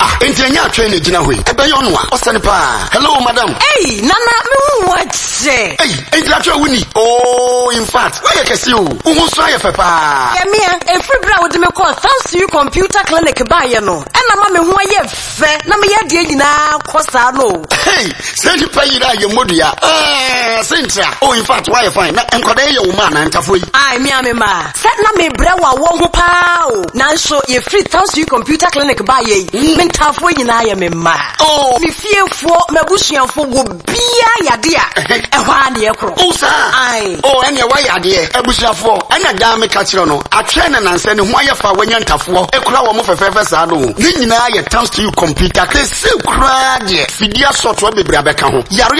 enti anya train gina hoi ebe yo no a osane pa hello madam hey nana me wache hey enti atwa wuni oh in fact why you kesi o wo so aye papa ya mia every bra wo de me call thanks to you computer clinic ba ye no na ma me ho aye fe na me ya de nyina kosa no hey say you pay ira ye modua sentra oh in fact why you fine na enkoda ye wo ma na ntafo yi ai me ma set na me bra wa wo ho pa o na so ye free thanks to you computer clinic ba ye me ntafo nyina ye me ma oh me fiefo mabusuanfo go bia yade a ehwa na ye kro oh sir ai oh ene wa yade abusuafo ena da me ka kire no atwe na nanse ne ho aye fa wanya ntafo ekura wo mo fefefe sa no ni nyina ye thanks to you computer ke se kura de fidia software bebre abeka ho yare